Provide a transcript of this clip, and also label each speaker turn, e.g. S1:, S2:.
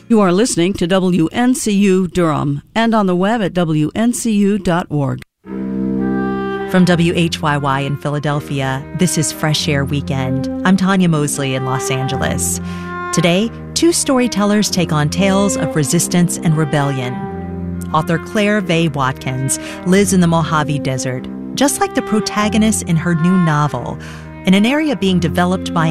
S1: You are listening to WNCU Durham and on the web at WNCU.org.
S2: From WHYY in Philadelphia, this is Fresh Air Weekend. I'm Tanya Mosley in Los Angeles. Today, two storytellers take on tales of resistance and rebellion. Author Claire Vaye Watkins lives in the Mojave Desert, just like the protagonist in her new novel, in an area being developed by